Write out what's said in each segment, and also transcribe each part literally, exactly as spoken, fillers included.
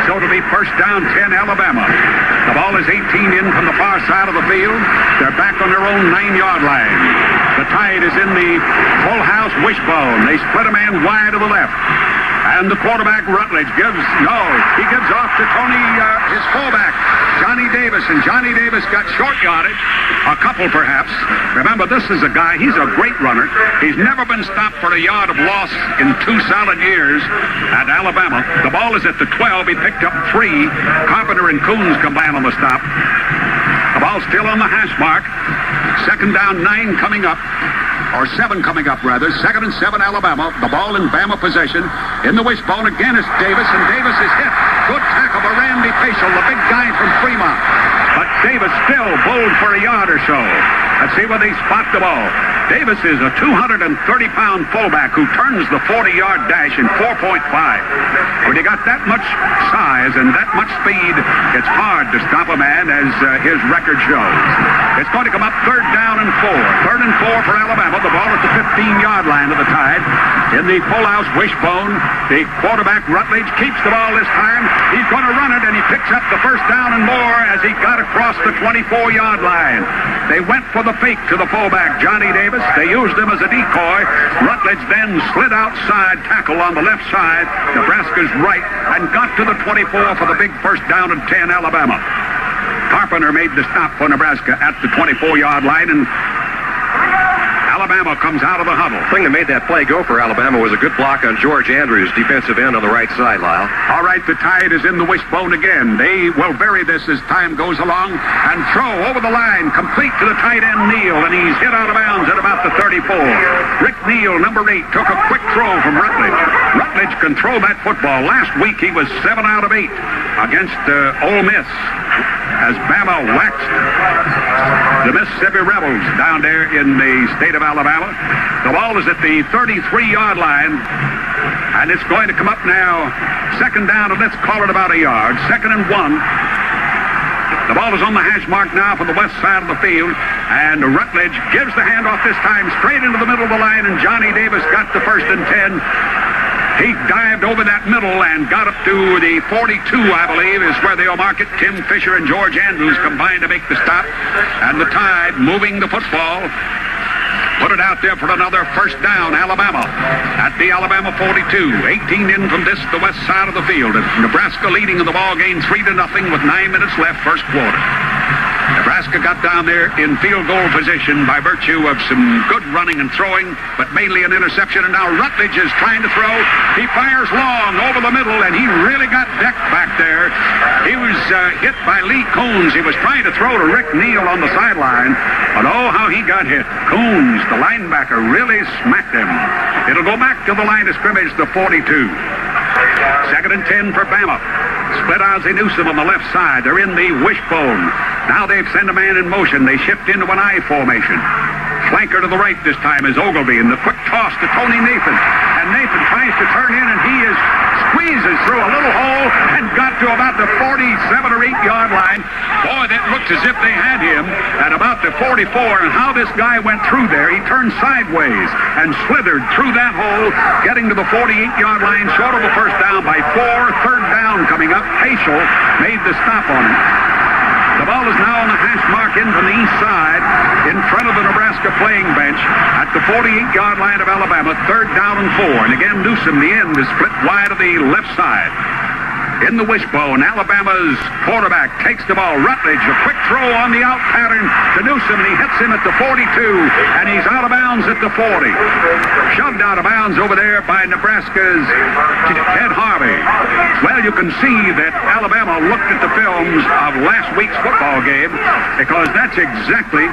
So it'll be first down, ten, Alabama. The ball is eighteen in from the far side of the field. They're back on their own nine-yard line. The Tide is in the full house wishbone. They split a man wide to the left. And the quarterback, Rutledge, gives, no, he gives off to Tony, uh, his fullback, Johnny Davis. And Johnny Davis got short yardage, a couple perhaps. Remember, this is a guy, he's a great runner. He's never been stopped for a yard of loss in two solid years at Alabama. The ball is at the twelve. He picked up three. Carpenter and Coons combine on the stop. The ball's still on the hash mark. Second down, nine coming up. Or seven coming up, rather. Second and seven, Alabama. The ball in Bama possession. In the wishbone, again it's Davis, and Davis is hit. Good tackle by Randy Paschal, the big guy from Fremont. But Davis still bowled for a yard or so. Let's see where they spot the ball. Davis is a two hundred thirty pound fullback who turns the forty-yard dash in four point five. When you got that much size and that much speed, it's hard to stop a man, as uh, his record shows. It's going to come up third down and four. Third and four for Alabama. The ball at the fifteen-yard line of the Tide. In the full-house wishbone, the quarterback, Rutledge, keeps the ball this time. He's going to run it, and he picks up the first down and more as he got across the twenty-four-yard line. They went for the fake to the fullback, Johnny Davis. They used him as a decoy. Rutledge then slid outside, tackle on the left side, Nebraska's right, and got to the twenty-four for the big first down and ten, Alabama. Carpenter made the stop for Nebraska at the twenty-four-yard line, and Alabama comes out of the huddle. The thing that made that play go for Alabama was a good block on George Andrews, defensive end on the right side, Lyle. All right, the Tide is in the wishbone again. They will bury this as time goes along and throw over the line, complete to the tight end, Neal, and he's hit out of bounds at about the thirty-four. Rick Neal, number eight, took a quick throw from Rutledge. Rutledge can throw that football. Last week he was seven out of eight against uh, Ole Miss, as Bama waxed the Mississippi Rebels down there in the state of Alabama. The ball is at the thirty-three-yard line, and it's going to come up now, second down, and let's call it about a yard. Second and one. The ball is on the hash mark now from the west side of the field, and Rutledge gives the handoff this time straight into the middle of the line, and Johnny Davis got the first and ten. He dived over that middle and got up to the forty-two, I believe, is where they'll mark it. Tim Fisher and George Andrews combined to make the stop. And the Tide moving the football. Put it out there for another first down, Alabama. At the Alabama forty-two. eighteen in from this, the west side of the field. And Nebraska leading in the ball game three to nothing with nine minutes left, first quarter. Nebraska got down there in field goal position by virtue of some good running and throwing, but mainly an interception. And now Rutledge is trying to throw. He fires long over the middle, and he really got decked back there. He was uh, hit by Lee Coons. He was trying to throw to Rick Neal on the sideline, but oh, how he got hit. Coons, the linebacker, really smacked him. It'll go back to the line of scrimmage, the forty-two. Second and ten for Bama. Split Ozzie Newsome on the left side. They're in the wishbone. Now they've sent a man in motion. They shift into an I formation. Flanker to the right this time is Ogilvie, and the quick toss to Tony Nathan. And Nathan tries to turn in, and he is squeezes through a little hole and got to about the forty-seven or eight-yard line. Boy, that looked as if they had him at about the forty-four, and how this guy went through there. He turned sideways and slithered through that hole, getting to the forty-eight-yard line, short of the first down by four. Third down coming up. Paschal made the stop on him. The ball is now on the hash mark in from the east side in front of the Nebraska playing bench at the forty-eight-yard line of Alabama. Third down and four. And again, Newsome, the end, is split wide of the left side. In the wishbone, Alabama's quarterback takes the ball. Rutledge, a quick throw on the out pattern to Newsome, and he hits him at the forty-two, and he's out of bounds at the forty. Shoved out of bounds over there by Nebraska's Ted Harvey. Well, you can see that Alabama looked at the films of last week's football game, because that's exactly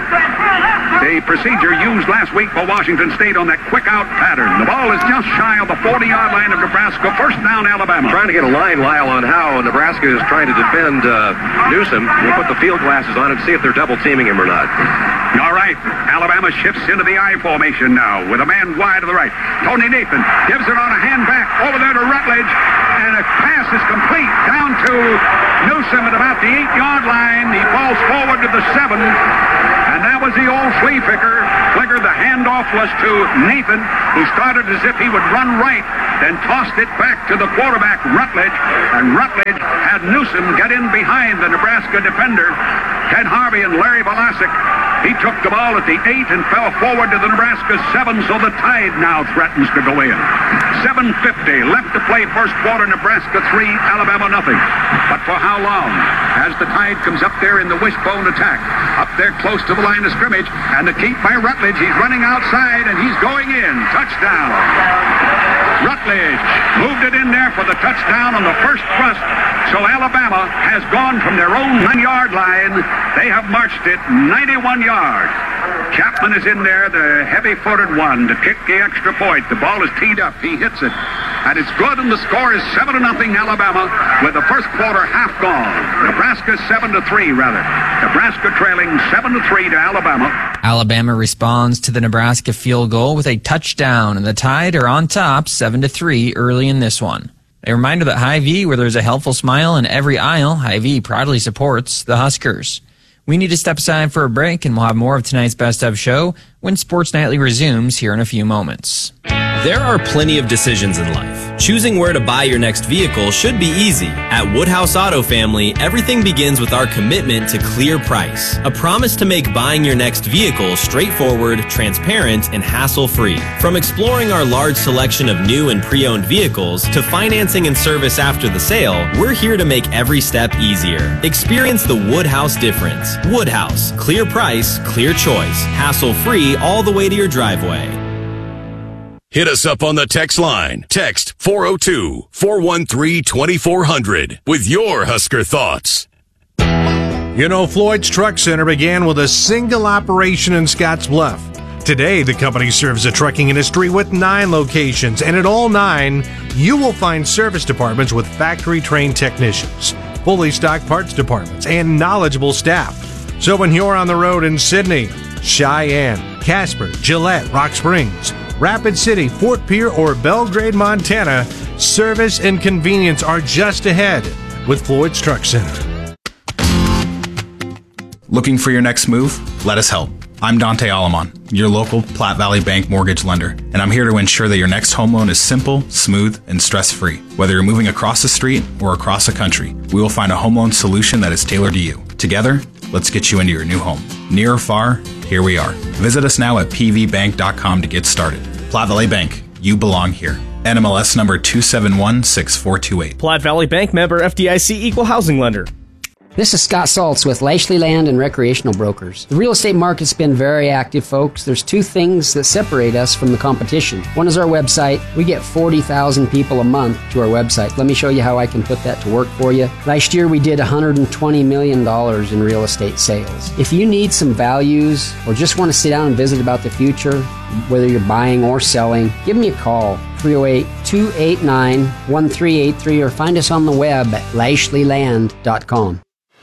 the procedure used last week by Washington State on that quick out pattern. The ball is just shy of the forty-yard line of Nebraska. First down, Alabama. Trying to get a line, Lyle, on how Nebraska is trying to defend uh, Newsome. We'll put the field glasses on and see if they're double teaming him or not. All right. Alabama shifts into the I formation now with a man wide to the right. Tony Nathan gives it on a hand back over there to Rutledge, and a pass is complete down to Newsome at about the eight-yard line. He falls forward to the seven, and that was the old flea flicker. Flicker, the handoff was to Nathan, who started as if he would run right, then tossed it back to the quarterback, Rutledge, and Rutledge Newsom get in behind the Nebraska defender, Ted Harvey and Larry Velasic. He took the ball at the eight and fell forward to the Nebraska seven, so the Tide now threatens to go in. seven fifty left to play first quarter, Nebraska three, Alabama nothing. But for how long? As the Tide comes up there in the wishbone attack, up there close to the line of scrimmage, and the keep by Rutledge, he's running outside, and he's going in. Touchdown. Rutledge moved it in there for the touchdown on the first thrust. So Alabama has gone from their own nine-yard line. They have marched it ninety-one yards. Chapman is in there, the heavy-footed one, to kick the extra point. The ball is teed up. He hits it. And it's good, and the score is seven to nothing Alabama with the first quarter half gone. Nebraska seven to three, rather. Nebraska trailing seven to three to Alabama. Alabama responds to the Nebraska field goal with a touchdown, and the Tide are on top seven to three early in this one. A reminder that Hy-Vee, where there's a helpful smile in every aisle, Hy-Vee proudly supports the Huskers. We need to step aside for a break, and we'll have more of tonight's Best Of show when Sports Nightly resumes here in a few moments. There are plenty of decisions in life. Choosing where to buy your next vehicle should be easy. At Woodhouse Auto Family, everything begins with our commitment to clear price. A promise to make buying your next vehicle straightforward, transparent, and hassle-free. From exploring our large selection of new and pre-owned vehicles to financing and service after the sale, we're here to make every step easier. Experience the Woodhouse difference. Woodhouse. Clear price, clear choice. Hassle-free all the way to your driveway. Hit us up on the text line. Text four oh two, four one three, two four zero zero with your Husker thoughts. You know, Floyd's Truck Center began with a single operation in Scotts Bluff. Today, the company serves the trucking industry with nine locations, and at all nine, you will find service departments with factory-trained technicians, fully stocked parts departments, and knowledgeable staff. So when you're on the road in Sydney, Cheyenne, Casper, Gillette, Rock Springs, Rapid City, Fort Pierre, or Belgrade, Montana, service and convenience are just ahead with Floyd's Truck Center. Looking for your next move? Let us help. I'm Dante Alamon, your local Platte Valley Bank mortgage lender, and I'm here to ensure that your next home loan is simple, smooth, and stress-free. Whether you're moving across the street or across the country, we will find a home loan solution that is tailored to you. Together, let's get you into your new home. Near or far, here we are. Visit us now at p v bank dot com to get started. Platte Valley Bank, you belong here. N M L S number two seven one six four two eight. Platte Valley Bank, member F D I C, equal housing lender. This is Scott Saltz with Lashley Land and Recreational Brokers. The real estate market's been very active, folks. There's two things that separate us from the competition. One is our website. We get forty thousand people a month to our website. Let me show you how I can put that to work for you. Last year we did one hundred twenty million dollars in real estate sales. If you need some values or just want to sit down and visit about the future, whether you're buying or selling, give me a call, three oh eight, two eight nine, one three eight three, or find us on the web at lashley land dot com.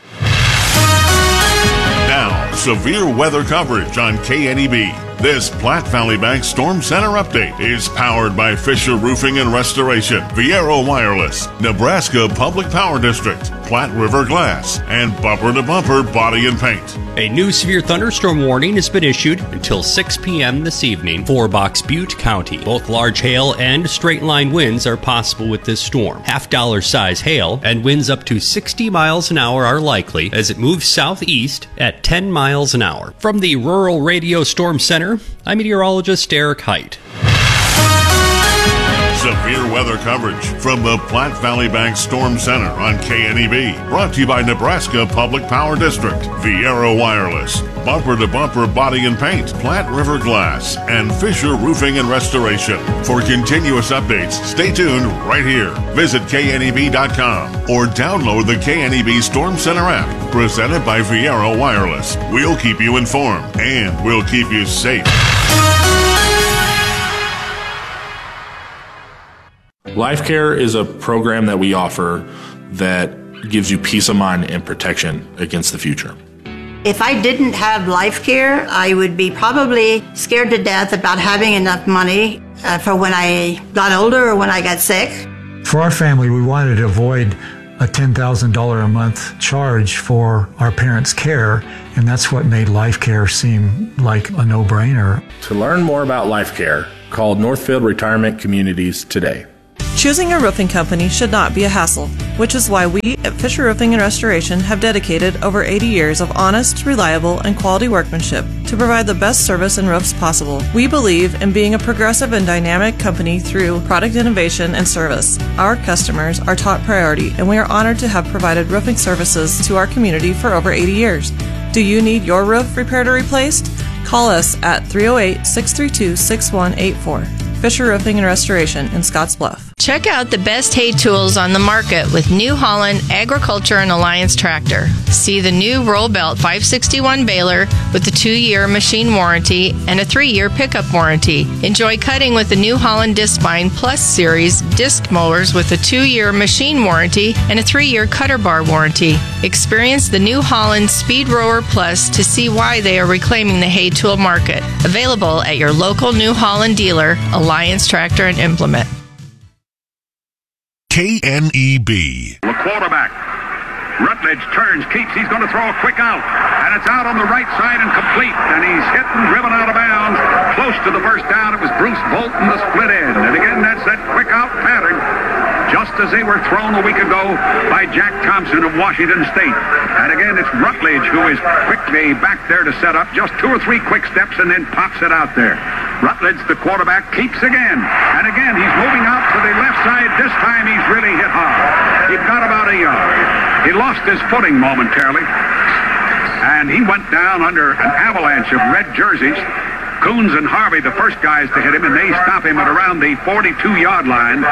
Now, severe weather coverage on K N E B. This Platte Valley Bank Storm Center update is powered by Fisher Roofing and Restoration, Viero Wireless, Nebraska Public Power District, Platte River Glass, and Bumper to Bumper Body and Paint. A new severe thunderstorm warning has been issued until six p.m. this evening for Box Butte County. Both large hail and straight line winds are possible with this storm. Half dollar size hail and winds up to sixty miles an hour are likely as it moves southeast at ten miles an hour. From the Rural Radio Storm Center, I'm meteorologist Eric Height. Severe weather coverage from the Platte Valley Bank Storm Center on K N E B. Brought to you by Nebraska Public Power District, Viero Wireless, Bumper to Bumper Body and Paint, Platte River Glass, and Fisher Roofing and Restoration. For continuous updates, stay tuned right here. Visit K N E B dot com or download the K N E B Storm Center app, presented by Viero Wireless. We'll keep you informed and we'll keep you safe. LifeCare is a program that we offer that gives you peace of mind and protection against the future. If I didn't have LifeCare, I would be probably scared to death about having enough money uh, for when I got older or when I got sick. For our family, we wanted to avoid a ten thousand dollars a month charge for our parents' care, and that's what made LifeCare seem like a no-brainer. To learn more about LifeCare, call Northfield Retirement Communities today. Choosing a roofing company should not be a hassle, which is why we at Fisher Roofing and Restoration have dedicated over eighty years of honest, reliable, and quality workmanship to provide the best service and roofs possible. We believe in being a progressive and dynamic company through product innovation and service. Our customers are top priority, and we are honored to have provided roofing services to our community for over eighty years. Do you need your roof repaired or replaced? Call us at three oh eight, six three two, six one eight four. Fisher Roofing and Restoration in Scotts Bluff. Check out the best hay tools on the market with New Holland Agriculture and Alliance Tractor. See the new Roll Belt five sixty-one baler with a two-year machine warranty and a three-year pickup warranty. Enjoy cutting with the New Holland Discbine Plus Series disc mowers with a two-year machine warranty and a three-year cutter bar warranty. Experience the New Holland Speed Rower Plus to see why they are reclaiming the hay tool market. Available at your local New Holland dealer, Alliance Tractor and Implement. K N E B. The quarterback. Rutledge turns, keeps, he's going to throw a quick out, and it's out on the right side and complete, and he's hit and driven out of bounds, close to the first down. It was Bruce Bolton, the split end, and again, that's that quick out pattern, just as they were thrown a week ago by Jack Thompson of Washington State. And again, it's Rutledge who is quickly back there to set up, just two or three quick steps, and then pops it out there. Rutledge, the quarterback, keeps again, and again, he's moving out to the left side. This time, he's really hit hard. He got about a yard. He lost his footing momentarily, and he went down under an avalanche of red jerseys. Coons and Harvey, the first guys to hit him, and they stop him at around the forty-two-yard line.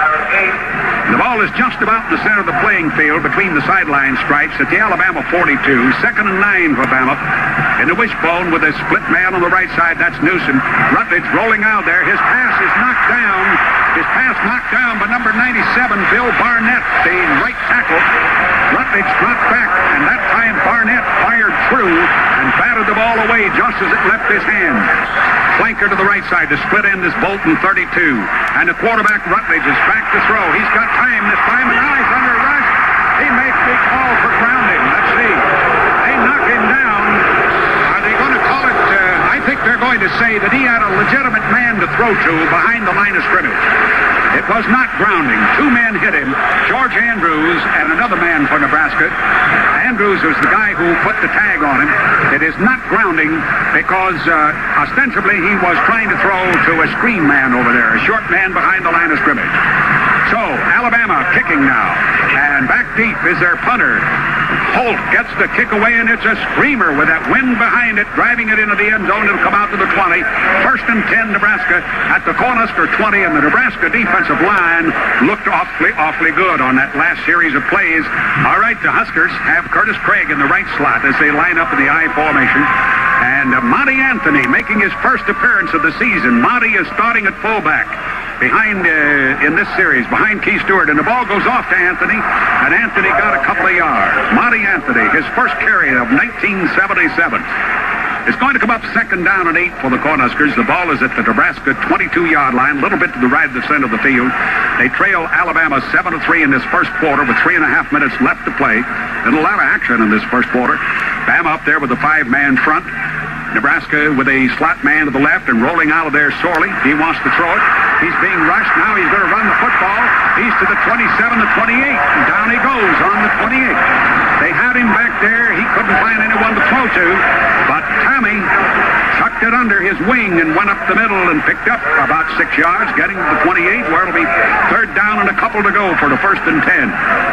The ball is just about in the center of the playing field between the sideline stripes at the Alabama forty-two. Second and nine for Bama. In the wishbone with a split man on the right side, that's Newsom. Rutledge rolling out there. His pass is knocked down. His pass knocked down by number ninety-seven, Bill Barnett, the right tackle. Rutledge dropped back, and that time Barnett fired through and batted the ball away just as it left his hand. Flanker to the right side. The split end is Bolton, thirty-two. And the quarterback, Rutledge, is back to throw. He's got time this time, and now he's under rush. He makes the call for grounding. Let's see. They knock him down. Are they going to call it? Uh, I think they're going to say that he had a legitimate man to throw to behind the line of scrimmage. It was not grounding. Two men hit him, George Andrews and another man for Nebraska. Andrews was the guy who put the tag on him. It is not grounding because uh, ostensibly he was trying to throw to a screen man over there, a short man behind the line of scrimmage. So, Alabama kicking now. And back deep is their punter. Holt gets the kick away, and it's a screamer with that wind behind it, driving it into the end zone. It'll come out to the twenty. First and ten, Nebraska at the Cornhusker twenty, and the Nebraska defensive line looked awfully, awfully good on that last series of plays. All right, the Huskers have Curtis Craig in the right slot as they line up in the I formation. And uh, Monty Anthony making his first appearance of the season. Monty is starting at fullback behind uh, in this series, behind Key Stewart, and the ball goes off to Anthony, and Anthony got a couple of yards. Monty Anthony, his first carry of nineteen seventy-seven. It's going to come up second down and eight for the Cornhuskers. The ball is at the Nebraska twenty-two-yard line, a little bit to the right of the center of the field. They trail Alabama seven to three in this first quarter with three and a half minutes left to play. And a lot of action in this first quarter. Bama up there with a five-man front. Nebraska with a slot man to the left and rolling out of there sorely. He wants to throw it. He's being rushed. Now he's going to run the football. He's to the twenty-seven, the twenty-eight. And down he goes on the twenty-eight. They had him back there. He couldn't find anyone to throw to. But Tommy tucked it under his wing and went up the middle and picked up about six yards, getting to the twenty-eight, where it'll be third down and a couple to go for the first and ten.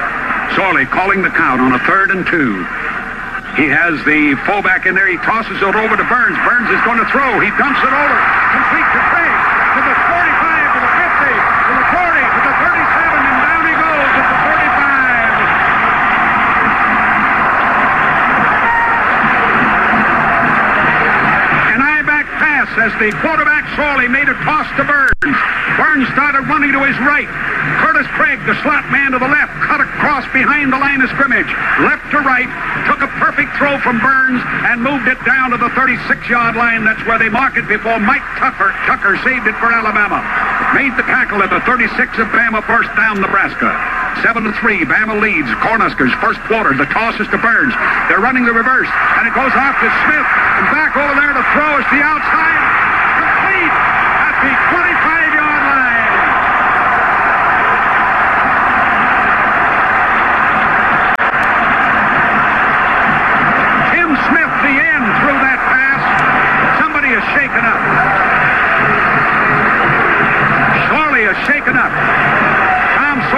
Sorley calling the count on a third and two. He has the fullback in there. He tosses it over to Burns. Burns is going to throw. He dumps it over. Complete to Craig. To the forty-five, to the fifty, to the forty, to the thirty-seven, and down he goes at the forty-five. An I-back pass as the quarterback Sorley made a toss to Burns. Burns started running to his right. Curtis Craig, the slot man to the left, cut across behind the line of scrimmage. Left to right, took a perfect throw from Burns and moved it down to the thirty-six-yard line. That's where they mark it before Mike Tucker. Tucker saved it for Alabama. Made the tackle at the thirty-six of Bama, first down Nebraska. seven to three, Bama leads. Cornhuskers, first quarter. The toss is to Burns. They're running the reverse, and it goes off to Smith. And back over there to throw is the outside. Complete at the twenty-five-yard line.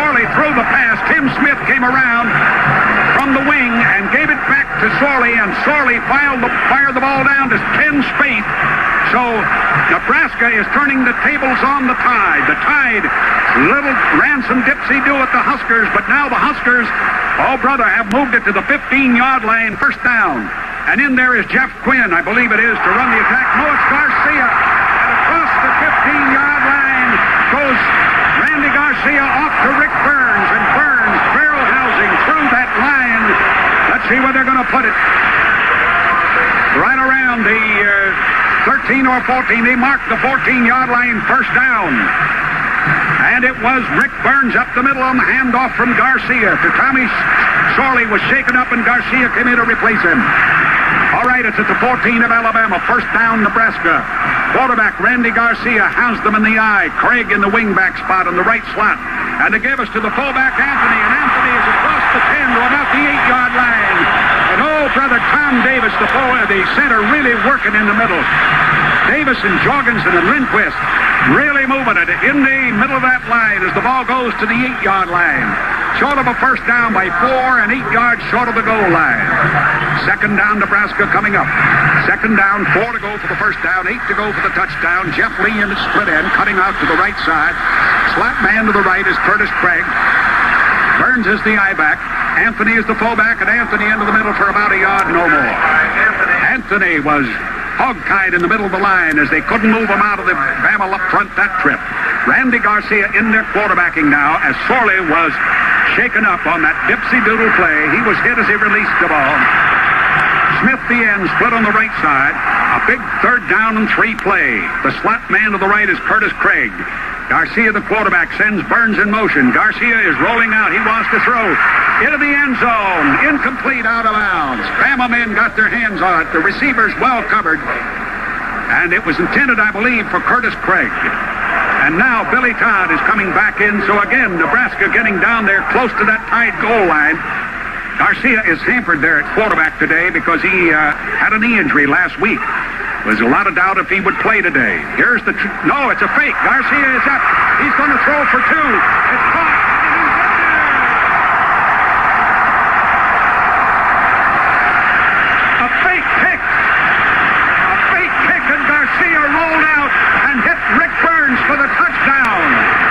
Sorley threw the pass. Tim Smith came around from the wing and gave it back to Sorley, and Sorley fired the, fired the ball down to Ken Spate. So Nebraska is turning the tables on the Tide. The Tide, little ransom dipsy-do at the Huskers, but now the Huskers, oh brother, have moved it to the fifteen-yard line, first down. And in there is Jeff Quinn, I believe it is, to run the attack. No, it's Garcia. And across the fifteen-yard line goes Randy Garcia off to Rick Burns, and Burns barrel housing through that line. Let's see where they're going to put it. Right around the uh, thirteen or fourteen. They marked the fourteen-yard line, first down. And it was Rick Burns up the middle on the handoff from Garcia to Tommy Sorley. Was shaken up, and Garcia came in to replace him. All right, it's at the fourteen of Alabama. First down, Nebraska. Quarterback Randy Garcia housed them in the eye. Craig in the wingback spot in the right slot. And to give us to the fullback, Anthony. And Anthony is across the ten to about the eight-yard line. And oh, brother Tom Davis, the forward, the center, really working in the middle. Davis and Jorgensen and Lindquist really moving it in the middle of that line as the ball goes to the eight-yard line. Short of a first down by four and eight yards short of the goal line. Second down, Nebraska coming up. Second down, four to go for the first down, eight to go for the touchdown. Jeff Lee in the split end, cutting out to the right side. Slap man to the right is Curtis Craig. Burns is the I-back. Anthony is the fullback, and Anthony into the middle for about a yard, no more. Anthony was hog-tied in the middle of the line as they couldn't move him out of the Bama up front that trip. Randy Garcia in there quarterbacking now as Sorley was shaken up on that dipsy-doodle play. He was hit as he released the ball. Smith, the end, split on the right side. A big third down and three play. The slot man to the right is Curtis Craig. Garcia, the quarterback, sends Burns in motion. Garcia is rolling out. He wants to throw into the end zone. Incomplete, out of bounds. Bama men got their hands on it. The receivers well covered. And it was intended, I believe, for Curtis Craig. And now Billy Todd is coming back in. So again, Nebraska getting down there close to that Tide goal line. Garcia is hampered there at quarterback today because he uh, had a knee injury last week. There's a lot of doubt if he would play today. Here's the... Tr- no, it's a fake. Garcia is up. He's going to throw for two. It's caught. A fake kick. A fake kick, and Garcia rolled out and hit Rick Burns for the touchdown.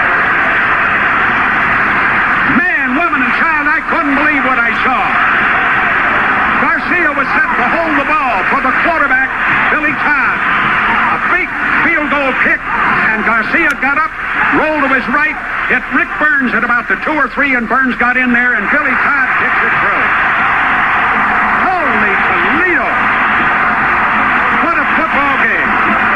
Man, woman, and child, I couldn't believe what I saw. Garcia was set to hold the ball for the quarterback, Billy Todd. A fake field goal kick, and Garcia got up, rolled to his right, hit Rick Burns at about the two or three, and Burns got in there, and Billy Todd kicks it through. Holy Toledo! What a football game!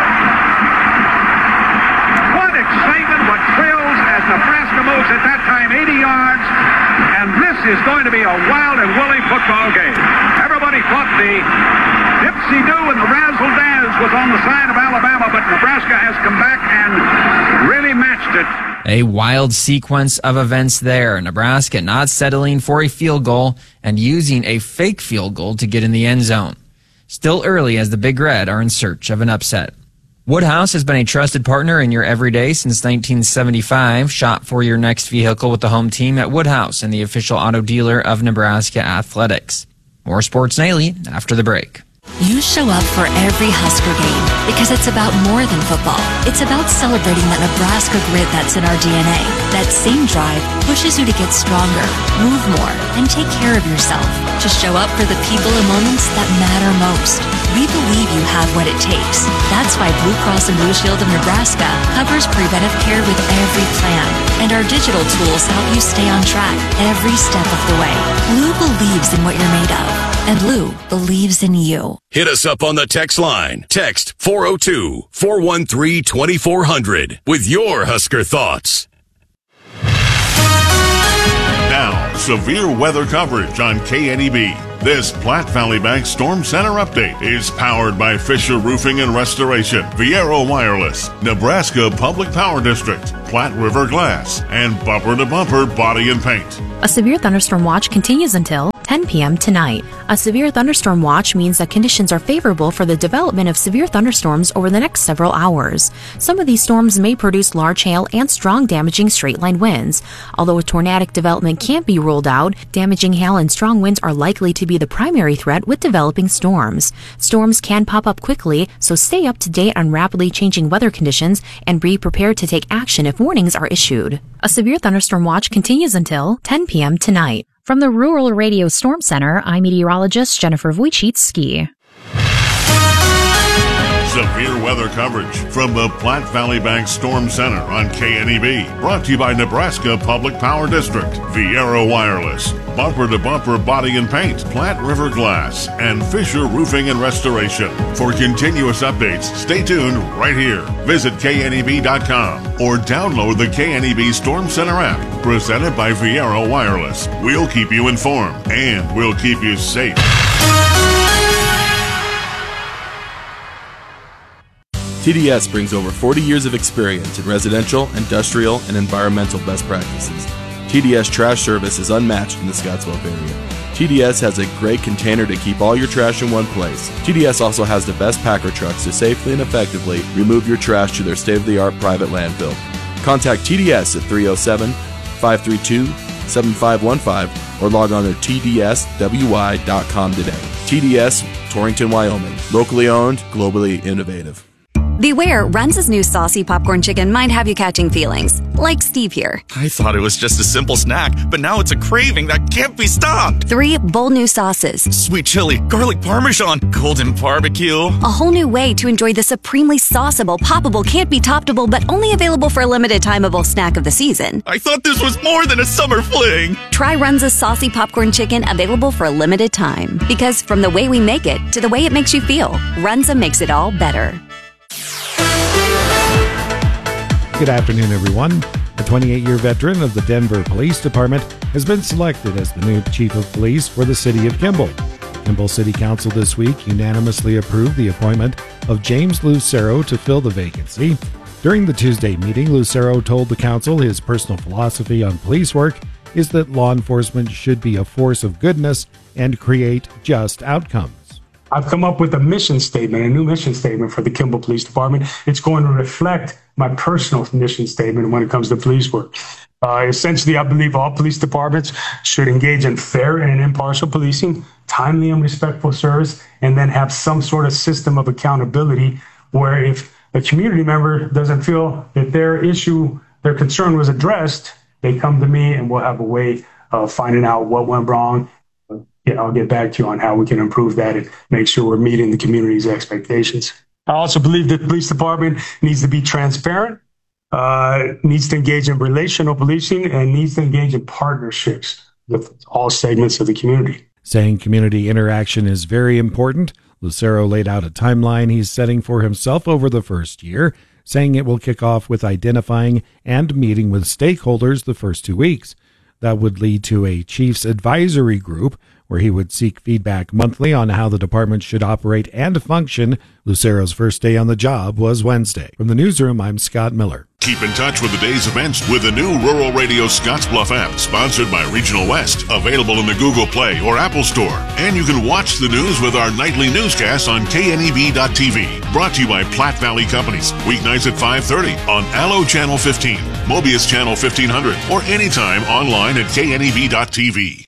What excitement, what thrills as Nebraska moves at that time eighty yards, and this is going to be a wild and woolly football game. Everybody thought the dipsy-do and the razzle-dazzle was on the side of Alabama, but Nebraska has come back and really matched it. A wild sequence of events there. Nebraska not settling for a field goal and using a fake field goal to get in the end zone. Still early as the Big Red are in search of an upset. Woodhouse has been a trusted partner in your everyday since nineteen seventy-five. Shop for your next vehicle with the home team at Woodhouse and the official auto dealer of Nebraska Athletics. More Sports Nightly after the break. You show up for every Husker game because it's about more than football. It's about celebrating that Nebraska grit that's in our D N A. That same drive pushes you to get stronger, move more, and take care of yourself. To show up for the people and moments that matter most. We believe you have what it takes. That's why Blue Cross and Blue Shield of Nebraska covers preventive care with every plan. And our digital tools help you stay on track every step of the way. Blue believes in what you're made of. And Blue believes in you. Hit us up on the text line. Text four oh two, four one three, two four zero zero with your Husker thoughts. Now, severe weather coverage on K N E B. This Platte Valley Bank Storm Center update is powered by Fisher Roofing and Restoration, Viero Wireless, Nebraska Public Power District, Platte River Glass, and Bumper to Bumper Body and Paint. A severe thunderstorm watch continues until ten p.m. tonight. A severe thunderstorm watch means that conditions are favorable for the development of severe thunderstorms over the next several hours. Some of these storms may produce large hail and strong damaging straight-line winds. Although a tornadic development can't be ruled out, damaging hail and strong winds are likely to be the primary threat with developing storms. Storms can pop up quickly, so stay up to date on rapidly changing weather conditions and be prepared to take action if warnings are issued. A severe thunderstorm watch continues until ten p.m. tonight. From the Rural Radio Storm Center, I'm meteorologist Jennifer Wojcicki. Severe weather coverage from the Platte Valley Bank Storm Center on K N E B. Brought to you by Nebraska Public Power District, Viera Wireless, Bumper to Bumper Body and Paint, Platte River Glass, and Fisher Roofing and Restoration. For continuous updates, stay tuned right here. Visit K N E B dot com or download the K N E B Storm Center app, presented by Viera Wireless. We'll keep you informed and we'll keep you safe. T D S brings over forty years of experience in residential, industrial, and environmental best practices. T D S trash service is unmatched in the Scottsbluff area. T D S has a great container to keep all your trash in one place. T D S also has the best packer trucks to safely and effectively remove your trash to their state-of-the-art private landfill. Contact T D S at three oh seven, five three two, seven five one five or log on to T D S W Y dot com today. T D S, Torrington, Wyoming. Locally owned, globally innovative. Beware, Runza's new saucy popcorn chicken might have you catching feelings. Like Steve here. I thought it was just a simple snack, but now it's a craving that can't be stopped. Three bold new sauces. Sweet chili, garlic parmesan, golden barbecue. A whole new way to enjoy the supremely sauceable, poppable, can't be toppable, but only available for a limited timeable snack of the season. I thought this was more than a summer fling. Try Runza's saucy popcorn chicken, available for a limited time. Because from the way we make it to the way it makes you feel, Runza makes it all better. Good afternoon, everyone. A twenty-eight-year veteran of the Denver Police Department has been selected as the new chief of police for the city of Kimball. Kimball City Council this week unanimously approved the appointment of James Lucero to fill the vacancy. During the Tuesday meeting, Lucero told the council his personal philosophy on police work is that law enforcement should be a force of goodness and create just outcomes. I've come up with a mission statement, a new mission statement for the Kimball Police Department. It's going to reflect my personal mission statement when it comes to police work. Uh, essentially, I believe all police departments should engage in fair and impartial policing, timely and respectful service, and then have some sort of system of accountability where if a community member doesn't feel that their issue, their concern was addressed, they come to me and we'll have a way of finding out what went wrong. Yeah, I'll get back to you on how we can improve that and make sure we're meeting the community's expectations. I also believe that the police department needs to be transparent, uh, needs to engage in relational policing, and needs to engage in partnerships with all segments of the community. Saying community interaction is very important, Lucero laid out a timeline he's setting for himself over the first year, saying it will kick off with identifying and meeting with stakeholders the first two weeks. That would lead to a chief's advisory group where he would seek feedback monthly on how the department should operate and function. Lucero's first day on the job was Wednesday. From the newsroom, I'm Scott Miller. Keep in touch with the day's events with the new Rural Radio Scottsbluff app, sponsored by Regional West, available in the Google Play or Apple Store. And you can watch the news with our nightly newscast on K N E B dot T V. Brought to you by Platte Valley Companies, weeknights at five thirty on Allo Channel fifteen, Mobius Channel fifteen hundred, or anytime online at K N E B dot T V.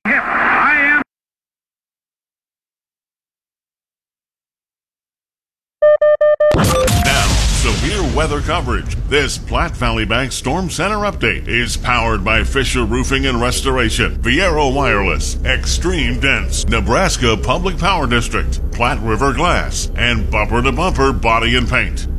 Now, severe weather coverage. This Platte Valley Bank Storm Center update is powered by Fisher Roofing and Restoration, Viera Wireless, Extreme Dense, Nebraska Public Power District, Platte River Glass, and Bumper to Bumper Body and Paint.